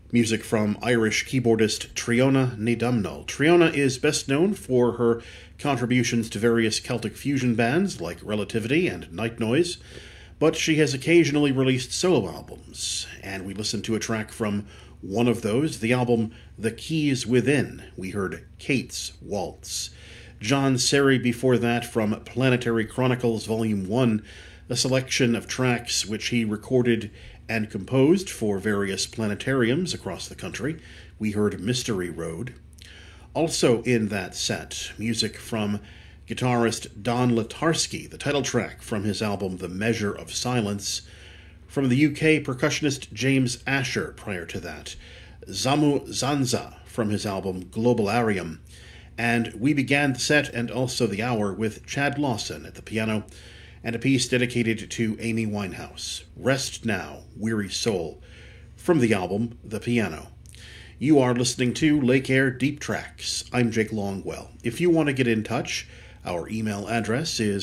Music from Irish keyboardist Triona Ní Domhnall. Triona is best known for her contributions to various Celtic fusion bands like Relativity and Night Noise, but she has occasionally released solo albums, and we listened to a track from one of those, the album The Keys Within. We heard Kate's Waltz. John Serry before that from Planetary Chronicles Volume 1, a selection of tracks which he recorded and composed for various planetariums across the country. We heard Mystery Road. Also in that set, music from guitarist Don Latarski, the title track from his album The Measure of Silence. From the UK, percussionist James Asher prior to that. Zamu Zanza from his album Globalarium. And we began the set and also the hour with Chad Lawson at the piano and a piece dedicated to Amy Winehouse, Rest Now, Weary Soul, from the album The Piano. You are listening to Lake Air Deep Tracks. I'm Jake Longwell. If you want to get in touch, our email address is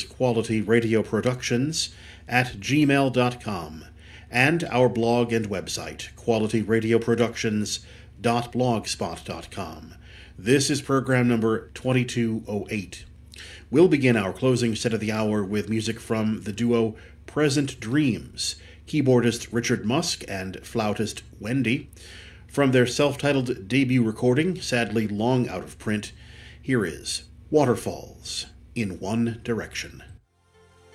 qualityradioproductions@gmail.com, and our blog and website, qualityradioproductions.blogspot.com. This is program number 2208. We'll begin our closing set of the hour with music from the duo Present Dreams, keyboardist Richard Musk and flautist Wendy. From their self-titled debut recording, sadly long out of print, here is Waterfalls in One Direction.